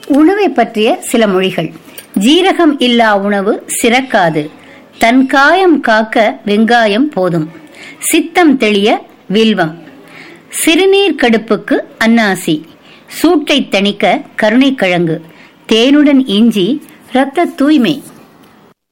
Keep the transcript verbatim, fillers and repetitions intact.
உணவை பற்றிய சில மொழிகள். ஜீரகம் இல்லா உணவு சிறக்காது. தன் காயம் காக்க வெங்காயம் போதும். சித்தம் தெளிய வில்வம். சிறுநீர் கடுப்புக்கு அன்னாசி. சூட்டை தணிக்க கருணைக்கிழங்கு. தேனுடன் இஞ்சி இரத்த தூய்மை.